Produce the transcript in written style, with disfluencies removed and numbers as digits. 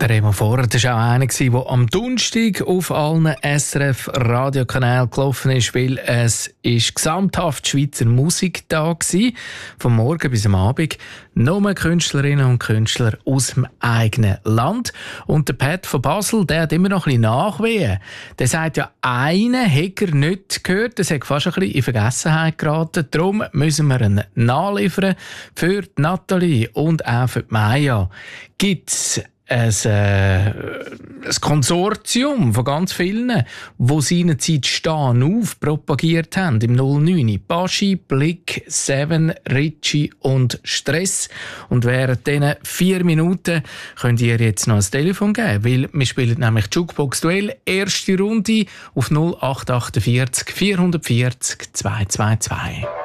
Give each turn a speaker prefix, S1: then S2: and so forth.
S1: Der Remo Vorer, das war auch einer, der am Donnerstag auf allen SRF-Radiokanälen gelaufen ist, weil es ist gesamthaft Schweizer Musik da war, vom Morgen bis am Abend. Nur Künstlerinnen und Künstler aus dem eigenen Land. Und der Pat von Basel, der hat immer noch ein bisschen Nachwehen. Der sagt ja, einen hätte er nicht gehört, das hat fast ein bisschen in Vergessenheit geraten. Darum müssen wir ihn nachliefern für die Nathalie und auch für die Maya. Gibt's ein Konsortium von ganz vielen, die seinerzeit «Stehen auf» propagiert haben im 09. Baschi, Blick, Seven, Ritchie und Stress. Und während diesen 4 Minuten könnt ihr jetzt noch ein Telefon geben, weil wir spielen nämlich Jukebox Duell, erste Runde auf 0848 440 222.